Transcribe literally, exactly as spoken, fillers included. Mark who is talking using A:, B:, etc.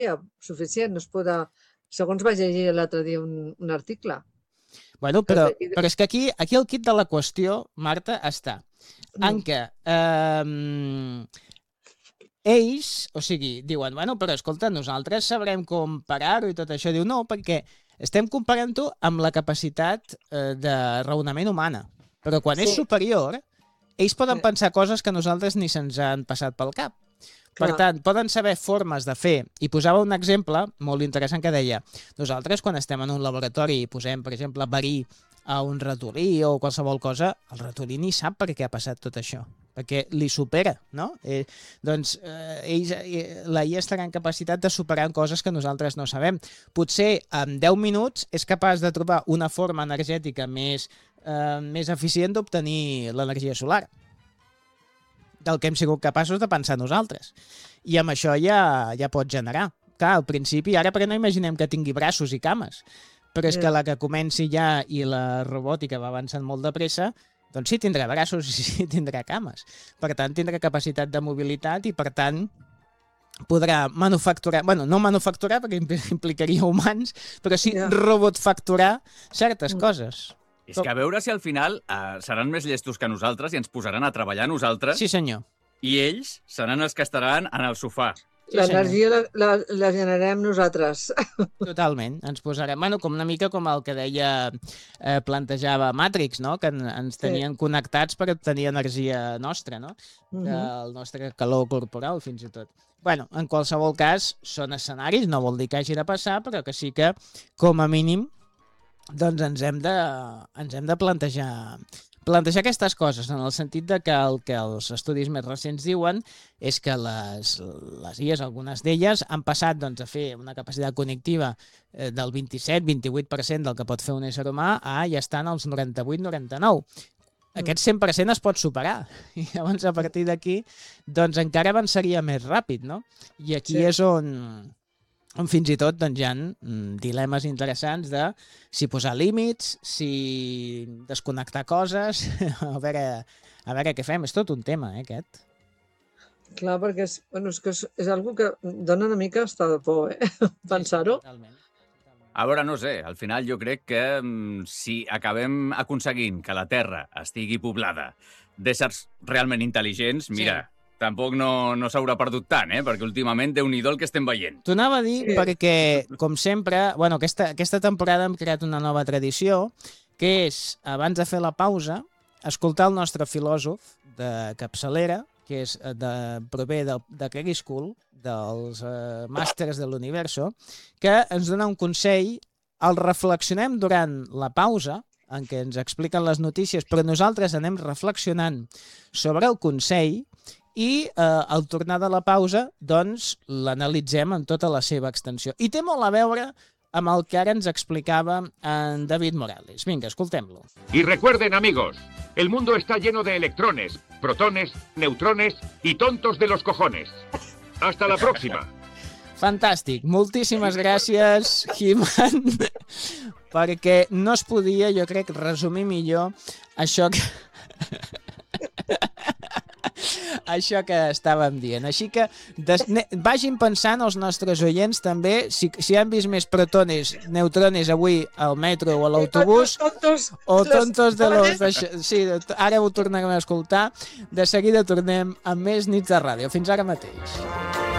A: suficient, no es podrà... Segons vaig llegir l'altre dia un, un article.
B: Bueno, però, però és que aquí, aquí el kit de la qüestió, Marta, està en què eh, ells, o sigui, diuen, bueno, però escolta, nosaltres sabrem comparar-ho i tot això. Diu, no, perquè estem comparant-ho amb la capacitat eh, de raonament humana. Però quan sí. és superior, ells poden sí. pensar coses que nosaltres ni se'ns han passat pel cap. Per Clar. tant, poden saber formes de fer. I posava un exemple molt interessant que deia, nosaltres quan estem en un laboratori i posem, per exemple, verí a un ratolí o qualsevol cosa, el ratolí ni sap per què ha passat tot això, perquè li supera, no? Eh, doncs eh, ells, eh, la I A estarà en capacitat de superar coses que nosaltres no sabem. Potser en deu minuts és capaç de trobar una forma energètica més, eh, més eficient d'obtenir l'energia solar, del que hem sigut capaços de pensar nosaltres. I amb això ja, ja pot generar. Clar, al principi, ara perquè no imaginem que tingui braços i cames, però és que la que comenci ja i la robòtica va avançant molt de pressa, doncs sí tindrà braços i sí tindrà cames. Per tant, tindrà capacitat de mobilitat i, per tant, podrà manufacturar, bueno, no manufacturar perquè implicaria humans, però sí robotfacturar certes coses.
C: És que a veure si al final eh, seran més llestos que nosaltres i ens posaran a treballar nosaltres.
B: Sí, senyor.
C: I ells seran els que estaran en el sofà.
A: Sí, l'energia la, la, la generarem nosaltres.
B: Totalment. Ens posarem, bueno, com una mica com el que deia, eh, plantejava Matrix, no? Que en, ens tenien sí. connectats per obtenir energia nostra, no? Uh-huh. Del nostre calor corporal, fins i tot. Bueno, en qualsevol cas, són escenaris, no vol dir que hagi de passar, però que sí que, com a mínim, doncs ens hem de, ens hem de plantejar, plantejar aquestes coses, en el sentit de que el que els estudis més recents diuen és que les, les I As, algunes d'elles, han passat doncs, a fer una capacitat cognitiva eh, del vint-i-set a vint-i-vuit per cent del que pot fer un ésser humà a ja estan als noranta-vuit a noranta-nou. Aquest cent per cent es pot superar. I llavors, a partir d'aquí, doncs encara avançaria més ràpid, no? I aquí sí. és on... on fins i tot doncs, hi ha mm, dilemes interessants de si posar límits, si desconnectar coses, a veure, a veure què fem. És tot un tema, eh, aquest.
A: Clar, perquè és, bueno, és, que és, és algo que dona una mica estar de por, eh? Pensar-ho.
B: Sí, sí,
C: a veure, no sé, al final jo crec que mm, si acabem aconseguint que la Terra estigui poblada d'éssers realment intel·ligents, mira... Sí. Tampoc no, no s'haurà perdut tant, eh? Perquè últimament déu-n'hi-do el que estem veient.
B: T'ho anava a dir sí. perquè, com sempre, bueno, aquesta, aquesta temporada hem creat una nova tradició, que és, abans de fer la pausa, escoltar el nostre filòsof de capçalera, que és de, prové de, de Craig School, dels uh, màsters de l'Universo, que ens dona un consell, el reflexionem durant la pausa, en què ens expliquen les notícies, però nosaltres anem reflexionant sobre el consell i eh, al tornar de la pausa doncs l'analitzem en tota la seva extensió. I té molt a veure amb el que ara ens explicava en David Morales. Vinga, escoltem-lo.
D: Y recuerden, amigos, el mundo está lleno de electrones, protones, neutrones y tontos de los cojones. Hasta la próxima.
B: Fantàstic. Moltíssimes gràcies, He-Man, perquè no es podia, jo crec, resumir millor això que... això que estàvem dient. Així que des... vagin pensant els nostres oients també si, si han vist més protones, neutrones avui al metro o a l'autobús o tontos de los... Sí, ara ho tornarem a escoltar. De seguida tornem amb més nits de ràdio. Fins ara mateix.